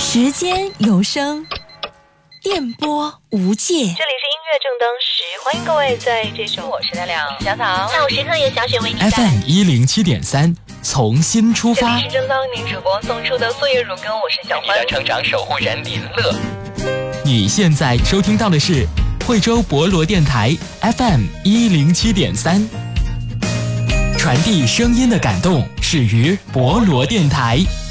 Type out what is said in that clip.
时间有声，电波无界。这里是音乐正当时，欢迎各位在这首我是亮亮小草下午时刻由小雪为你带来 FM107.3，从新出发。 这里是正当您主播送出的岁月如歌，我是小欢， 成长守护人林乐。你现在收听到的是惠州博罗电台 FM107.3，传递声音的感动始于博罗电台。